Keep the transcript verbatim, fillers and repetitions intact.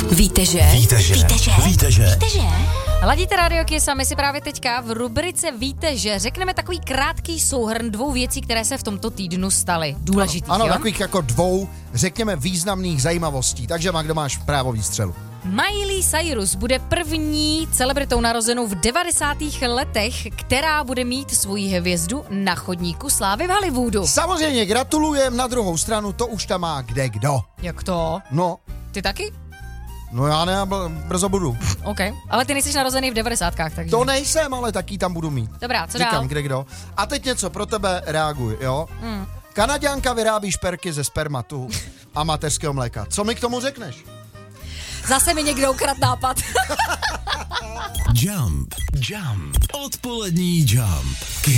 Víte, že? Víte, že? Víte, že? Víte, že? Víte, že? Ladíte Radio Kiss a my si právě teďka v rubrice Víte, že řekneme takový krátký souhrn dvou věcí, které se v tomto týdnu staly. Důležitých, Ano, jo? takových jako dvou, řekněme, významných zajímavostí. Takže, Magdo, máš právo výstřelu. Miley Cyrus bude první celebritou narozenou v devadesátých letech, která bude mít svoji hvězdu na chodníku slávy v Hollywoodu. Samozřejmě gratulujem, na druhou stranu to už tam má kde kdo. Jak to? No, Ty taky? no já ne, br- brzo budu. OK. Ale ty nejsi narozený v devadesátkách, takže... To nejsem, ale taky tam budu mít. Dobrá, co Říkám, dál? kde kdo. A teď něco pro tebe, reaguj, jo? Hmm. Kanaďanka vyrábí šperky ze spermatu a mateřského mléka. Co mi k tomu řekneš? Zase mi někdo ukradl nápad. Jump. Jump. Odpolední Jump.